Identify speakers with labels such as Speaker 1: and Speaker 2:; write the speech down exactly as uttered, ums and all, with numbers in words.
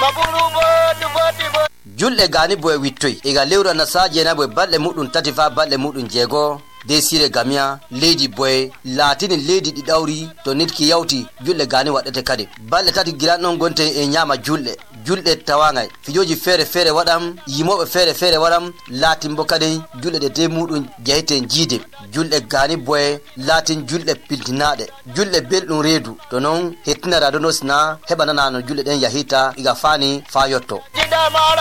Speaker 1: julɗe gani boye wittoy ega lewru nasaje na boye balɗe muɗum tati fa balɗe muɗum jeego desire gamia leydi boye latini leydi ɗi ɗawri to nitki yawti julɗe gani waɗete kadi balɗe tati giran ɗon gonte e ñama julɗe julɗe tawangay fijoji feere feere waɗam yimoɓe feere feere waɗam latimbo kadi julɗe ɗe de muɗum jeyete jiide julɗe gani boye latin julɗe piltinaɗe julɗe belɗum reedu to noon hettinara ɗo no sina heɓananano julɗe ɗen yahita iga fani fa yotto